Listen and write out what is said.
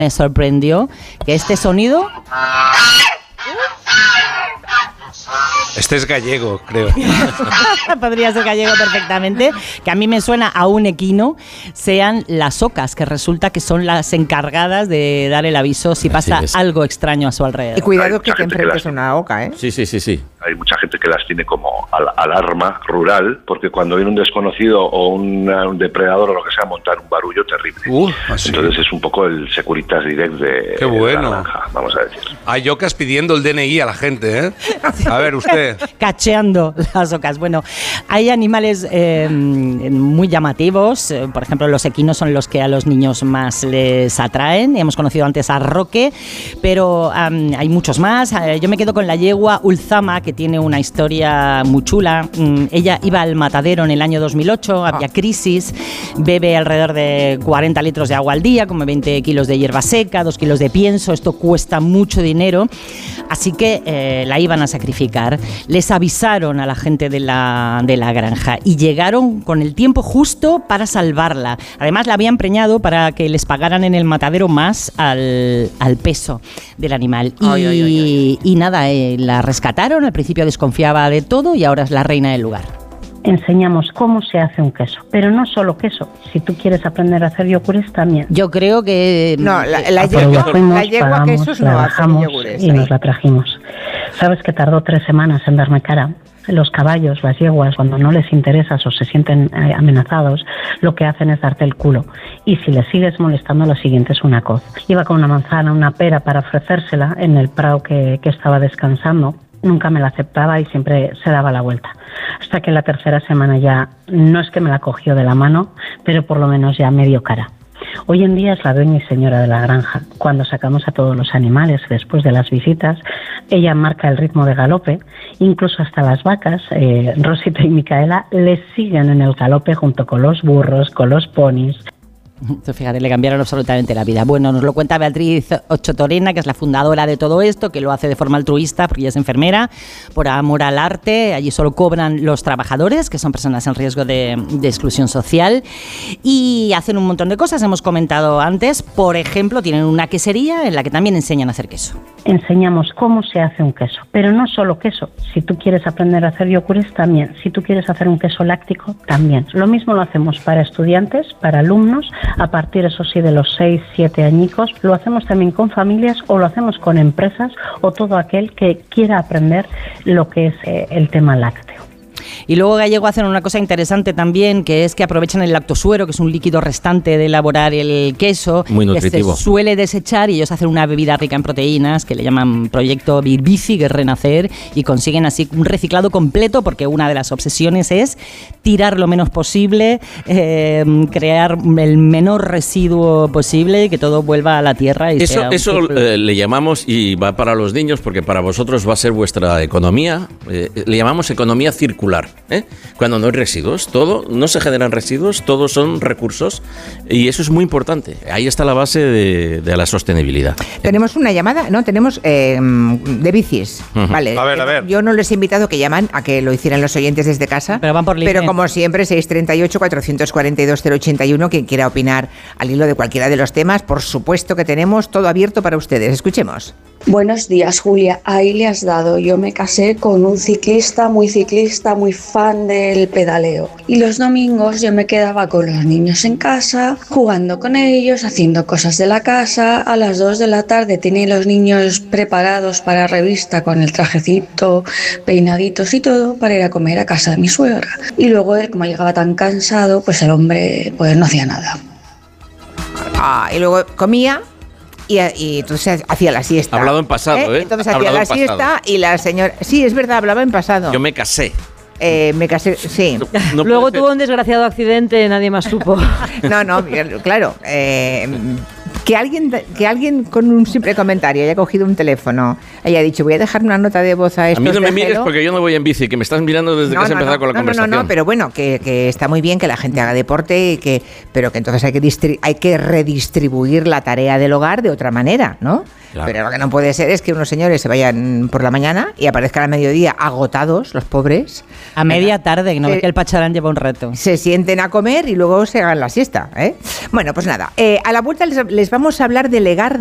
Me sorprendió que este sonido... Este es gallego, creo. Podría ser gallego perfectamente. Que a mí me suena a un equino, sean las ocas, que resulta que son las encargadas de dar el aviso si pasa algo extraño a su alrededor. Y cuidado que te enfrentes a una oca, ¿eh? Sí. Hay mucha gente que las tiene como alarma rural, porque cuando viene un desconocido o un depredador o lo que sea, montar un barullo terrible. Entonces es un poco el Securitas Direct de la granja, vamos a decir. Hay ocas pidiendo el DNI a la gente, ¿eh? A ver, usted. Cacheando las ocas. Bueno, hay animales muy llamativos. Por ejemplo, los equinos son los que a los niños más les atraen. Hemos conocido antes a Roque, pero hay muchos más. Yo me quedo con la yegua Ulzama, que tiene una historia muy chula. Ella iba al matadero en el año 2008, había crisis, bebe alrededor de 40 litros de agua al día, como 20 kilos de hierba seca, 2 kilos de pienso. Esto cuesta mucho dinero, así que la iban a sacrificar. Les avisaron a la gente de la granja y llegaron con el tiempo justo para salvarla. Además, la habían preñado para que les pagaran en el matadero más al peso del animal. Y nada, la rescataron. Al principio desconfiaba de todo y ahora es la reina del lugar. Enseñamos cómo se hace un queso, pero no solo queso. Si tú quieres aprender a hacer yogures también. Yo creo que... No, la yegua quesos no hace yogures. Y nos la trajimos. ¿Sabes que tardó 3 semanas en darme cara? Los caballos, las yeguas, cuando no les interesas o se sienten amenazados, lo que hacen es darte el culo. Y si les sigues molestando, lo siguiente es una coz. Iba con una manzana, una pera para ofrecérsela en el prado que estaba descansando. Nunca me la aceptaba y siempre se daba la vuelta. Hasta que la 3ª semana ya, no es que me la cogió de la mano, pero por lo menos ya me dio cara. Hoy en día es la dueña y señora de la granja. Cuando sacamos a todos los animales después de las visitas, ella marca el ritmo de galope, incluso hasta las vacas, Rosita y Micaela, les siguen en el galope junto con los burros, con los ponis. Fíjate, le cambiaron absolutamente la vida. Bueno, nos lo cuenta Beatriz Ochotorena, que es la fundadora de todo esto, que lo hace de forma altruista porque ella es enfermera, por amor al arte. Allí solo cobran los trabajadores, que son personas en riesgo de exclusión social, y hacen un montón de cosas. Hemos comentado antes, por ejemplo, tienen una quesería en la que también enseñan a hacer queso. Enseñamos cómo se hace un queso, pero no solo queso. Si tú quieres aprender a hacer yogures, también. Si tú quieres hacer un queso láctico, también. Lo mismo lo hacemos para estudiantes, para alumnos, a partir, eso sí, de los 6, 7 añicos. Lo hacemos también con familias o lo hacemos con empresas o todo aquel que quiera aprender lo que es el tema lácteo. Y luego Gallego hacen una cosa interesante también, que es que aprovechan el lactosuero, que es un líquido restante de elaborar el queso, muy nutritivo, que se suele desechar, y ellos hacen una bebida rica en proteínas que le llaman Proyecto Birbici, que es Renacer, y consiguen así un reciclado completo, porque una de las obsesiones es tirar lo menos posible, crear el menor residuo posible y que todo vuelva a la tierra. Y eso le llamamos, y va para los niños, porque para vosotros va a ser vuestra economía, le llamamos economía circular. Cuando no hay residuos, no se generan residuos, todos son recursos, y eso es muy importante. Ahí está la base de la sostenibilidad. Tenemos una llamada, ¿no? Tenemos de bicis. Vale. A ver. Yo no les he invitado que llaman a que lo hicieran los oyentes desde casa. Pero van por libre. Pero como siempre, 638-442-081, quien quiera opinar al hilo de cualquiera de los temas, por supuesto que tenemos todo abierto para ustedes. Escuchemos. Buenos días, Julia. Ahí le has dado. Yo me casé con un ciclista, muy fan del pedaleo. Y los domingos yo me quedaba con los niños en casa, jugando con ellos, haciendo cosas de la casa. A las 2 de la tarde tenía los niños preparados para revista con el trajecito, peinaditos y todo, para ir a comer a casa de mi suegra. Y luego él, como llegaba tan cansado, pues el hombre pues no hacía nada. Y luego comía. Y entonces hacía la siesta. Hablado en pasado, Entonces hacía la siesta y la señora... Sí, es verdad, hablaba en pasado. Yo me casé. Me casé, sí. No luego tuvo un desgraciado accidente, nadie más supo. No, claro. Que alguien con un simple comentario haya cogido un teléfono, haya dicho, voy a dejar una nota de voz a estos. A mí no me viajeros. mires porque yo no voy en bici, que me estás mirando desde que has empezado con la conversación. No, pero bueno, que está muy bien que la gente haga deporte, pero que entonces hay que redistribuir la tarea del hogar de otra manera, ¿no? Claro. Pero lo que no puede ser es que unos señores se vayan por la mañana y aparezcan al mediodía agotados, los pobres. A media tarde, que no ves que el Pacharán lleva un rato. Se sienten a comer y luego se hagan la siesta, ¿eh? Bueno, pues nada, a la vuelta les vamos a hablar de legar